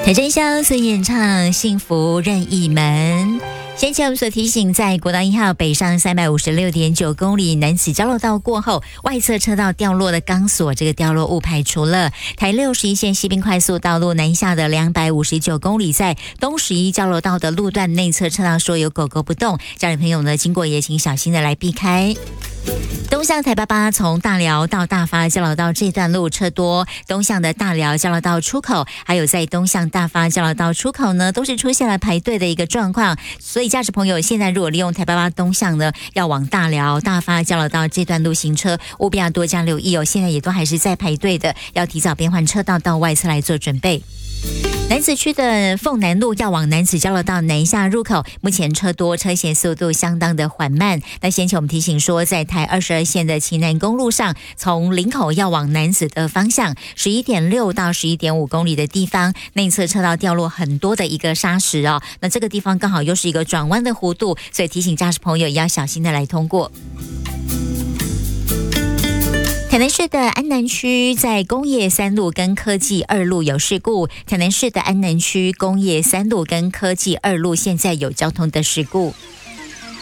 台真香所演唱幸福任意门。先前我们所提醒，在国道1号北上356.9公里男子交流道过后，外侧车道掉落的钢索，这个掉落物排除了。台61线西滨快速道路南下的259公里，在东11交流道的路段内侧车道说有狗狗不动，家人朋友呢经过也请小心的来避开。东向台88从大寮到大发交流道这段路车多，东向的大寮交流道出口，还有在东向大发交流道出口呢，都是出现了排队的一个状况。所以驾驶朋友现在如果利用台88东向呢，要往大寮大发交流道这段路行车，务必要多加留意哦。现在也都还是在排队的，要提早变换车道到外侧来做准备。楠梓区的凤南路要往楠梓交流道南下入口，目前车多，车行速度相当的缓慢。那先前我们提醒说，在台22线的旗南公路上，从林口要往楠梓的方向 11.6 到 11.5 公里的地方，内侧车道掉落很多的一个砂石哦。那这个地方刚好又是一个转弯的弧度，所以提醒驾驶朋友也要小心的来通过。台南市的安南区在工业3路跟科技2路有事故，台南市的安南区工业3路跟科技2路现在有交通的事故。